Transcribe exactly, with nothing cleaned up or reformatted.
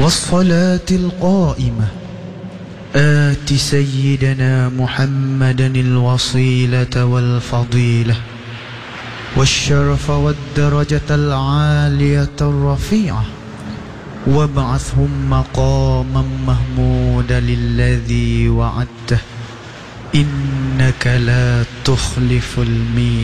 والصلاة القائمة آت سيدنا محمدا الوصيلة والفضيلة والشرف والدرجة العالية الرفيعة وابعثهم مقاما محمودا للذي وعدته إنك لا تخلف الميعاد.